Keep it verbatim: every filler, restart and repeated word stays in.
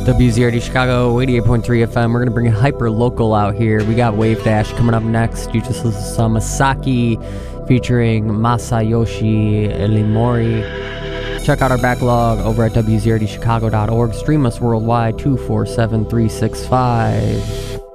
W Z R D Chicago, eighty-eight point three F M. We're going to bring a hyper local out here. We got Wave Dash coming up next. You just listened to some Masaki featuring Masayoshi Elimori. Check out our backlog over at W Z R D Chicago dot org. Stream us worldwide, two four seven, three six five.